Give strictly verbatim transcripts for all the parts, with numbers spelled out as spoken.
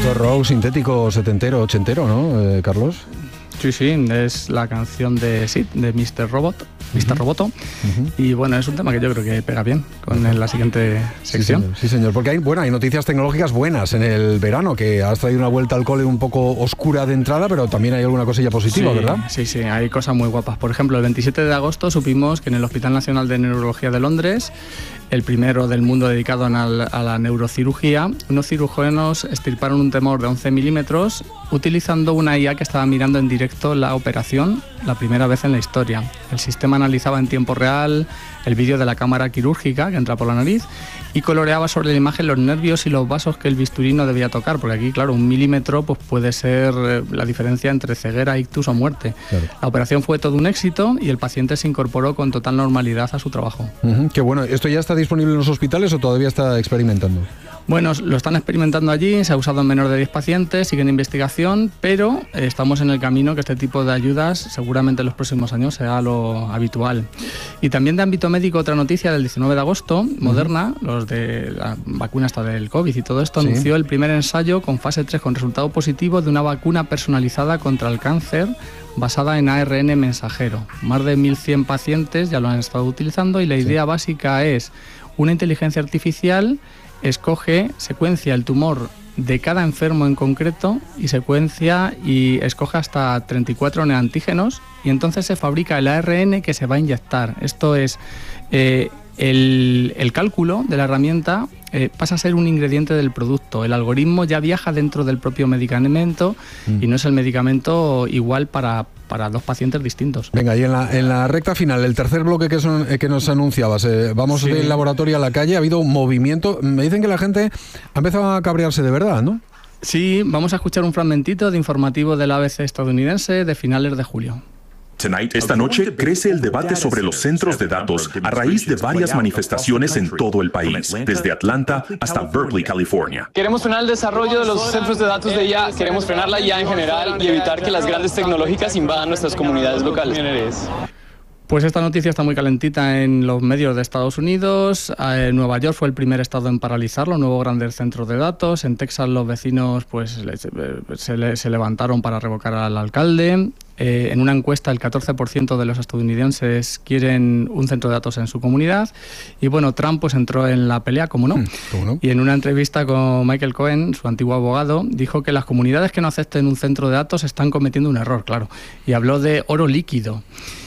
Mucho rock sintético setentero, ochentero, ¿no, eh, Carlos? Sí, sí, es la canción de Sid, de mister Robot, mister Uh-huh. Roboto. Uh-huh. Y bueno, es un tema que yo creo que pega bien con uh-huh. la siguiente sección. Sí señor, sí, señor. Porque hay, bueno, hay noticias tecnológicas buenas en el verano, que has traído una vuelta al cole un poco oscura de entrada, pero también hay alguna cosilla positiva, sí, ¿verdad? Sí, sí, hay cosas muy guapas. Por ejemplo, el veintisiete de agosto supimos que en el Hospital Nacional de Neurología de Londres, el primero del mundo dedicado a la neurocirugía, unos cirujanos extirparon un tumor de once milímetros utilizando una I A que estaba mirando en directo la operación, la primera vez en la historia. El sistema analizaba en tiempo real el vídeo de la cámara quirúrgica que entra por la nariz y coloreaba sobre la imagen los nervios y los vasos que el bisturí no debía tocar, porque aquí, claro, un milímetro pues puede ser la diferencia entre ceguera, ictus o muerte. Claro. La operación fue todo un éxito y el paciente se incorporó con total normalidad a su trabajo. Uh-huh. Qué bueno. ¿Esto ya está disponible en los hospitales o todavía está experimentando? Bueno, lo están experimentando allí, se ha usado en menor de diez pacientes, sigue en investigación, pero estamos en el camino que este tipo de ayudas seguramente en los próximos años sea lo habitual. Y también de ámbito médico, otra noticia del diecinueve de agosto, uh-huh. Moderna, los de la vacuna hasta del COVID y todo esto, sí. anunció el primer ensayo con fase tres con resultado positivo de una vacuna personalizada contra el cáncer basada en A R N mensajero. Más de mil cien pacientes ya lo han estado utilizando y la idea sí. básica es una inteligencia artificial escoge, secuencia el tumor de cada enfermo en concreto y secuencia y escoge hasta treinta y cuatro neoantígenos y entonces se fabrica el A R N que se va a inyectar. Esto es, eh, el, el cálculo de la herramienta eh, pasa a ser un ingrediente del producto. El algoritmo ya viaja dentro del propio medicamento mm. y no es el medicamento igual para, para dos pacientes distintos. Venga, y en la, en la recta final, el tercer bloque que, son, que nos anunciabas, eh, vamos sí. del laboratorio a la calle, ha habido un movimiento, me dicen que la gente ha empezado a cabrearse de verdad, ¿no? Sí, vamos a escuchar un fragmentito de informativo del A B C estadounidense de finales de julio. Esta noche crece el debate sobre los centros de datos a raíz de varias manifestaciones en todo el país, desde Atlanta hasta Berkeley, California. Queremos frenar el desarrollo de los centros de datos de I A, queremos frenar la I A en general y evitar que las grandes tecnológicas invadan nuestras comunidades locales. Pues esta noticia está muy calentita en los medios de Estados Unidos. Eh, Nueva York fue el primer estado en paralizar los nuevos grandes centros de datos. En Texas los vecinos pues se, se levantaron para revocar al alcalde. Eh, en una encuesta el catorce por ciento de los estadounidenses quieren un centro de datos en su comunidad. Y bueno, Trump pues entró en la pelea, como no. ¿Cómo no? Y en una entrevista con Michael Cohen, su antiguo abogado, dijo que las comunidades que no acepten un centro de datos están cometiendo un error, claro. Y habló de oro líquido.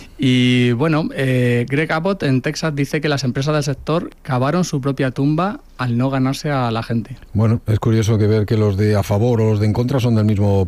Y bueno, eh, Greg Abbott en Texas dice que las empresas del sector cavaron su propia tumba al no ganarse a la gente. Bueno, es curioso que ver que los de a favor o los de en contra son del mismo